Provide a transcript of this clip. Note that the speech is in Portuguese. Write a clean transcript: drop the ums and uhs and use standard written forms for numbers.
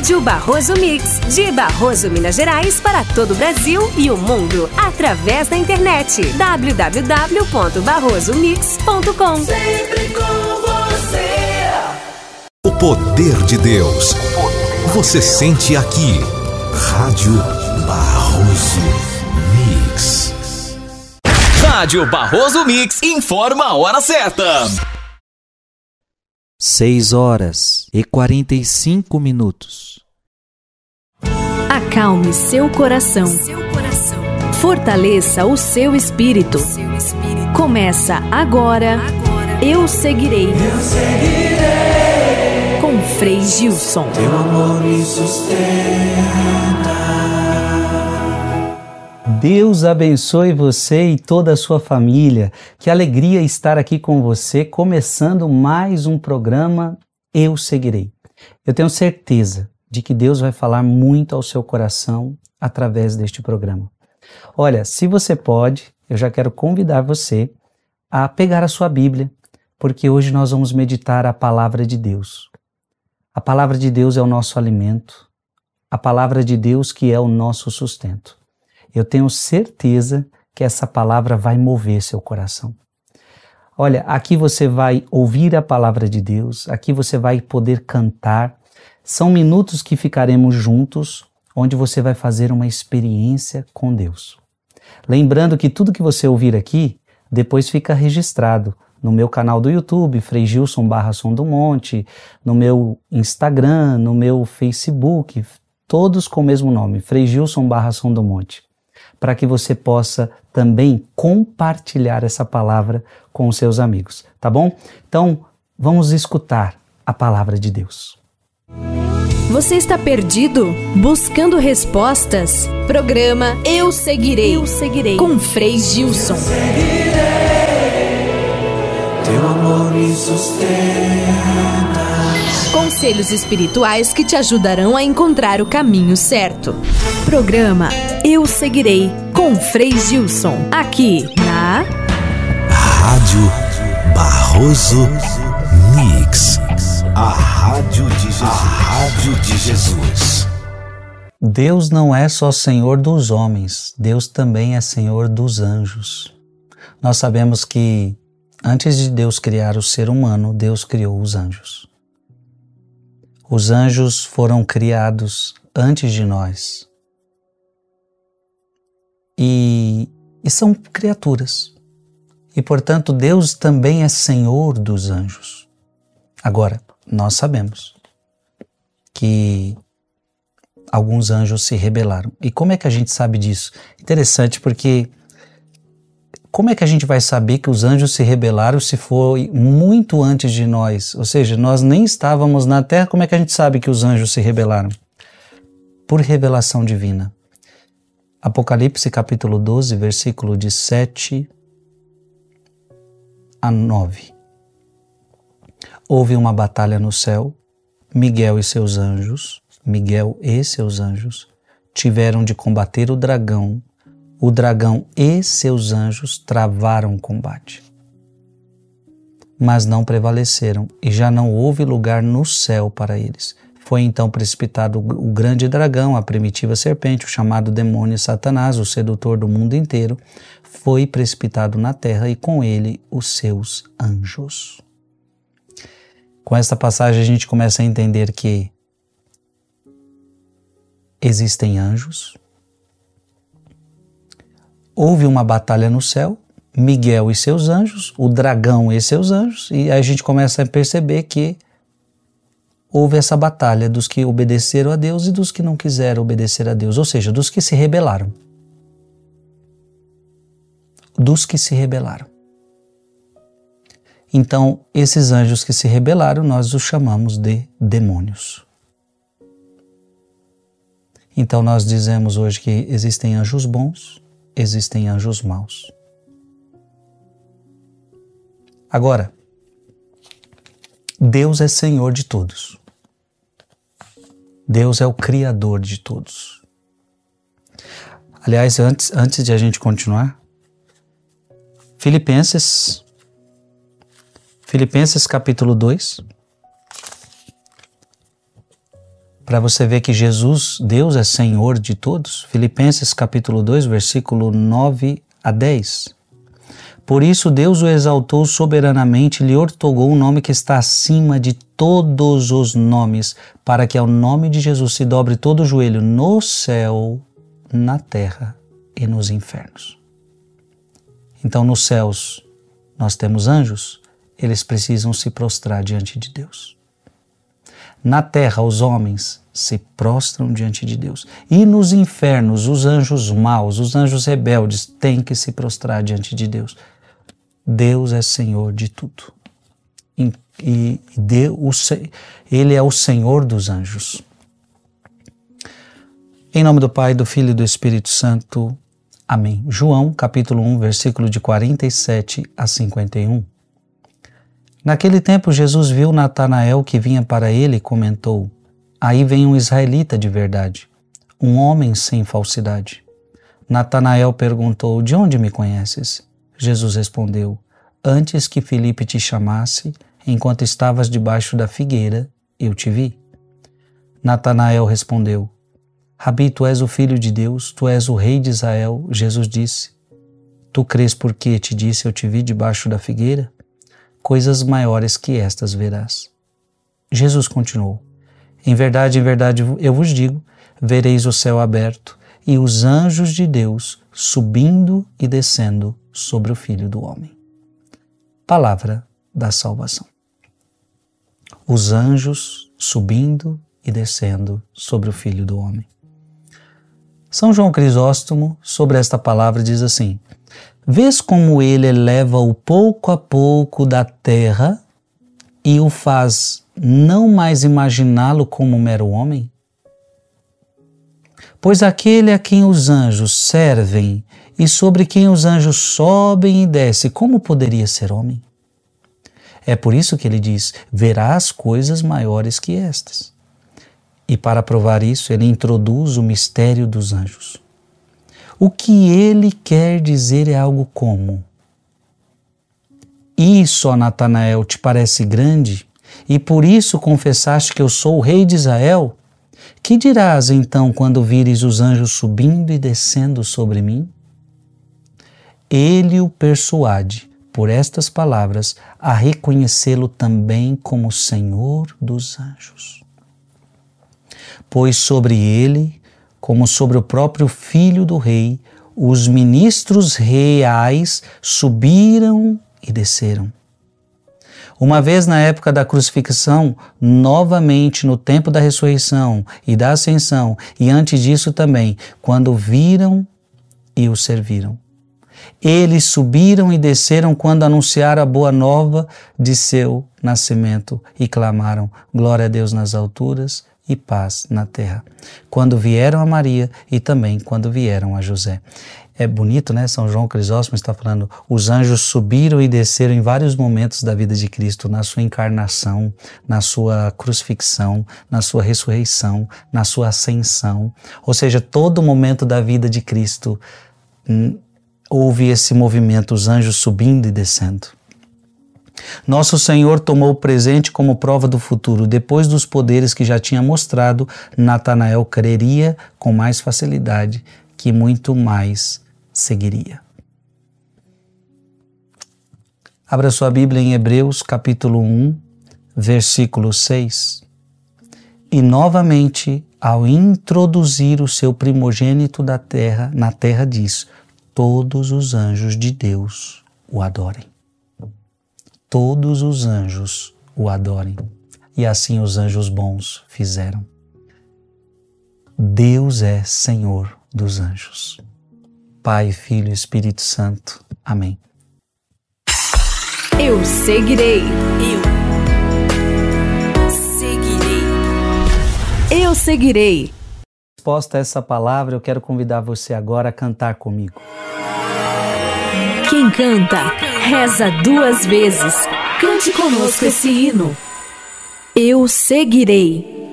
Rádio Barroso Mix, de Barroso, Minas Gerais, para todo o Brasil e o mundo, através da internet. www.barrosomix.com. Sempre com você. O poder de Deus. Você sente aqui. Rádio Barroso Mix. Rádio Barroso Mix informa a hora certa. 6h45. Acalme seu coração. Fortaleça o seu espírito. Começa agora. Eu seguirei. Com Frei Gilson. Teu amor me sustenta. Deus abençoe você e toda a sua família. Que alegria estar aqui com você, começando mais um programa Eu Seguirei. Eu tenho certeza de que Deus vai falar muito ao seu coração através deste programa. Olha, se você pode, eu já quero convidar você a pegar a sua Bíblia, porque hoje nós vamos meditar a palavra de Deus. A palavra de Deus é o nosso alimento, a palavra de Deus que é o nosso sustento. Eu tenho certeza que essa palavra vai mover seu coração. Olha, aqui você vai ouvir a palavra de Deus, aqui você vai poder cantar. São minutos que ficaremos juntos, onde você vai fazer uma experiência com Deus. Lembrando que tudo que você ouvir aqui, depois fica registrado no meu canal do YouTube, Frei Gilson /Som do Monte, no meu Instagram, no meu Facebook, todos com o mesmo nome, Frei Gilson /Som do Monte, para que você possa também compartilhar essa palavra com os seus amigos, tá bom? Então, vamos escutar a palavra de Deus. Você está perdido? Buscando respostas? Programa Eu Seguirei. Com Frei Gilson. Teu amor me sustenta. Conselhos espirituais que te ajudarão a encontrar o caminho certo. Programa Eu Seguirei, com Frei Gilson. Aqui na Rádio Barroso Mix. A Rádio de Jesus. Deus não é só Senhor dos homens, Deus também é Senhor dos anjos. Nós sabemos que antes de Deus criar o ser humano, Deus criou os anjos. Os anjos foram criados antes de nós. E são criaturas. E, portanto, Deus também é Senhor dos anjos. Agora, nós sabemos que alguns anjos se rebelaram. E como é que a gente sabe disso? Interessante, porque como é que a gente vai saber que os anjos se rebelaram se foi muito antes de nós? Ou seja, nós nem estávamos na terra, como é que a gente sabe que os anjos se rebelaram? Por revelação divina. Apocalipse capítulo 12, versículo de 7 a 9. Houve uma batalha no céu, Miguel e seus anjos tiveram de combater o dragão e seus anjos travaram o combate. Mas não prevaleceram e já não houve lugar no céu para eles. Foi então precipitado o grande dragão, a primitiva serpente, o chamado demônio Satanás, o sedutor do mundo inteiro, foi precipitado na terra e com ele os seus anjos. Com esta passagem a gente começa a entender que existem anjos, houve uma batalha no céu, Miguel e seus anjos, o dragão e seus anjos, e aí a gente começa a perceber que houve essa batalha dos que obedeceram a Deus e dos que não quiseram obedecer a Deus, ou seja, dos que se rebelaram. Então, esses anjos que se rebelaram, nós os chamamos de demônios. Então, nós dizemos hoje que existem anjos bons, existem anjos maus. Agora, Deus é Senhor de todos. Deus é o Criador de todos. Aliás, antes de a gente continuar, Filipenses capítulo 2, para você ver que Jesus, Deus é Senhor de todos. Filipenses capítulo 2, versículo 9 a 10. Por isso Deus o exaltou soberanamente e lhe outorgou um nome que está acima de todos os nomes, para que ao nome de Jesus se dobre todo o joelho no céu, na terra e nos infernos. Então nos céus nós temos anjos, eles precisam se prostrar diante de Deus. Na terra os homens se prostram diante de Deus. E nos infernos os anjos maus, os anjos rebeldes têm que se prostrar diante de Deus. Deus é Senhor de tudo. E Ele é o Senhor dos anjos. Em nome do Pai, do Filho e do Espírito Santo. Amém. João, capítulo 1, versículo de 47 a 51. Naquele tempo, Jesus viu Natanael que vinha para ele e comentou: aí vem um israelita de verdade, um homem sem falsidade. Natanael perguntou: de onde me conheces? Jesus respondeu: antes que Filipe te chamasse, enquanto estavas debaixo da figueira, eu te vi. Natanael respondeu: Rabi, tu és o Filho de Deus, tu és o Rei de Israel. Jesus disse: tu crês porque te disse eu te vi debaixo da figueira? Coisas maiores que estas verás. Jesus continuou: em verdade, eu vos digo, vereis o céu aberto e os anjos de Deus subindo e descendo sobre o Filho do Homem. Palavra da salvação. Os anjos subindo e descendo sobre o Filho do Homem. São João Crisóstomo, sobre esta palavra, diz assim: vês como ele eleva-o pouco a pouco da terra e o faz não mais imaginá-lo como um mero homem? Pois aquele a quem os anjos servem e sobre quem os anjos sobem e descem, como poderia ser homem? É por isso que ele diz: verás coisas maiores que estas. E para provar isso, ele introduz o mistério dos anjos. O que ele quer dizer é algo como: isso, ó Natanael, te parece grande, e por isso confessaste que eu sou o Rei de Israel? Que dirás então quando vires os anjos subindo e descendo sobre mim? Ele o persuade, por estas palavras, a reconhecê-lo também como Senhor dos anjos. Pois sobre ele, como sobre o próprio Filho do Rei, os ministros reais subiram e desceram. Uma vez na época da crucifixão, novamente no tempo da ressurreição e da ascensão, e antes disso também, quando viram e o serviram. Eles subiram e desceram quando anunciaram a boa nova de seu nascimento e clamaram: glória a Deus nas alturas e paz na terra. Quando vieram a Maria e também quando vieram a José. É bonito, né? São João Crisóstomo está falando: os anjos subiram e desceram em vários momentos da vida de Cristo, na sua encarnação, na sua crucifixão, na sua ressurreição, na sua ascensão. Ou seja, todo momento da vida de Cristo houve esse movimento, os anjos subindo e descendo. Nosso Senhor tomou o presente como prova do futuro. Depois dos poderes que já tinha mostrado, Natanael creria com mais facilidade, que muito mais seguiria. Abra sua Bíblia em Hebreus capítulo 1, versículo 6. E novamente, ao introduzir o seu primogênito da terra, na terra diz: todos os anjos de Deus o adorem. Todos os anjos o adorem. E assim os anjos bons fizeram. Deus é Senhor dos anjos. Pai, Filho e Espírito Santo. Amém. Eu seguirei. Eu seguirei. Resposta a essa palavra, eu quero convidar você agora a cantar comigo. Quem canta, reza 2 vezes. Cante conosco esse hino. Eu seguirei.